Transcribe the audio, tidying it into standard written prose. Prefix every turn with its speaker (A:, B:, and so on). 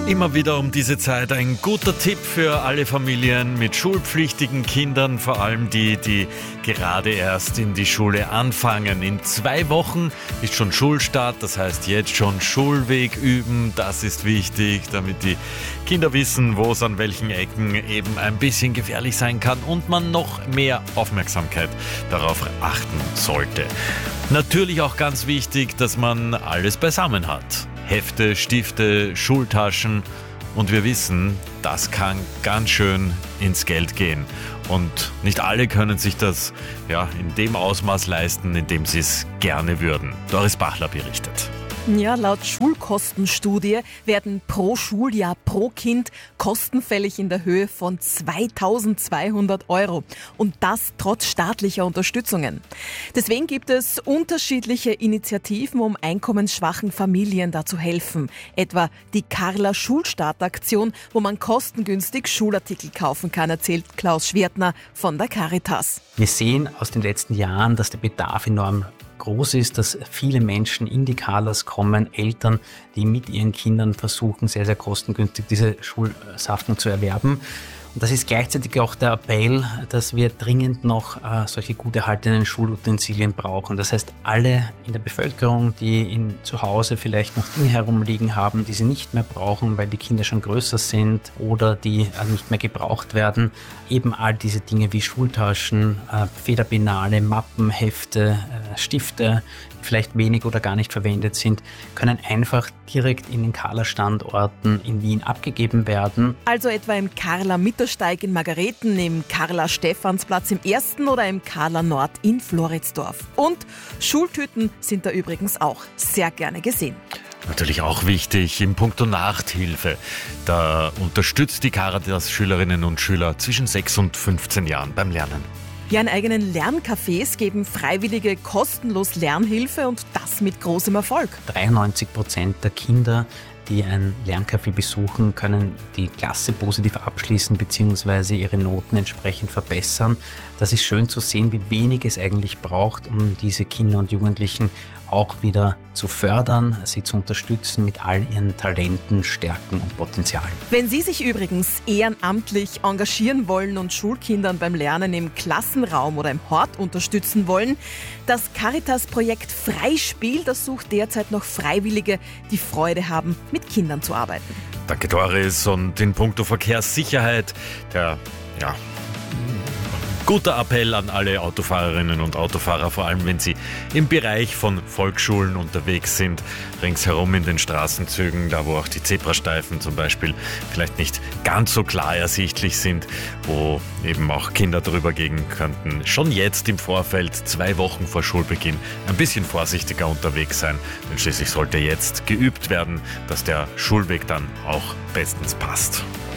A: Immer wieder um diese Zeit ein guter Tipp für alle Familien mit schulpflichtigen Kindern, vor allem die gerade erst in die Schule anfangen. In 2 Wochen ist schon Schulstart, das heißt jetzt schon Schulweg üben, das ist wichtig, damit die Kinder wissen, wo es an welchen Ecken eben ein bisschen gefährlich sein kann und man noch mehr Aufmerksamkeit darauf achten sollte. Natürlich auch ganz wichtig, dass man alles beisammen hat. Hefte, Stifte, Schultaschen und wir wissen, das kann ganz schön ins Geld gehen. Und nicht alle können sich das in dem Ausmaß leisten, in dem sie es gerne würden. Doris Bachler berichtet.
B: Ja, laut Schulkostenstudie werden pro Schuljahr pro Kind Kosten fällig in der Höhe von 2.200 €. Und das trotz staatlicher Unterstützungen. Deswegen gibt es unterschiedliche Initiativen, um einkommensschwachen Familien da zu helfen. Etwa die Carla Schulstartaktion, wo man kostengünstig Schulartikel kaufen kann, erzählt Klaus Schwertner von der Caritas.
C: Wir sehen aus den letzten Jahren, dass der Bedarf enorm groß ist, dass viele Menschen in die Carlas kommen, Eltern, die mit ihren Kindern versuchen, sehr, sehr kostengünstig diese Schulsaften zu erwerben. Und das ist gleichzeitig auch der Appell, dass wir dringend noch solche gut erhaltenen Schulutensilien brauchen. Das heißt, alle in der Bevölkerung, die zu Hause vielleicht noch Dinge herumliegen haben, die sie nicht mehr brauchen, weil die Kinder schon größer sind oder die nicht mehr gebraucht werden, eben all diese Dinge wie Schultaschen, Federpinale, Mappen, Hefte, Stifte, die vielleicht wenig oder gar nicht verwendet sind, können einfach direkt in den Carla-Standorten in Wien abgegeben werden.
B: Also etwa im Carla Mittersteig in Margareten, im Carla Stephansplatz im 1. oder im Carla Nord in Floridsdorf. Und Schultüten sind da übrigens auch sehr gerne gesehen.
A: Natürlich auch wichtig in puncto Nachhilfe. Da unterstützt die Caritas Schülerinnen und Schüler zwischen 6 und 15 Jahren beim Lernen.
B: Ja, in eigenen Lerncafés geben Freiwillige kostenlos Lernhilfe und das mit großem Erfolg.
C: 93% der Kinder, die ein Lerncafé besuchen, können die Klasse positiv abschließen bzw. ihre Noten entsprechend verbessern. Das ist schön zu sehen, wie wenig es eigentlich braucht, um diese Kinder und Jugendlichen auch wieder zu fördern, sie zu unterstützen mit all ihren Talenten, Stärken und Potenzialen.
B: Wenn Sie sich übrigens ehrenamtlich engagieren wollen und Schulkindern beim Lernen im Klassenraum oder im Hort unterstützen wollen, das Caritas-Projekt Freispiel, das sucht derzeit noch Freiwillige, die Freude haben, mit Kindern zu arbeiten.
A: Danke Doris, und in puncto Verkehrssicherheit, guter Appell an alle Autofahrerinnen und Autofahrer, vor allem wenn sie im Bereich von Volksschulen unterwegs sind, ringsherum in den Straßenzügen, da wo auch die Zebrastreifen zum Beispiel vielleicht nicht ganz so klar ersichtlich sind, wo eben auch Kinder drüber gehen könnten. Schon jetzt im Vorfeld, 2 Wochen vor Schulbeginn, ein bisschen vorsichtiger unterwegs sein, denn schließlich sollte jetzt geübt werden, dass der Schulweg dann auch bestens passt.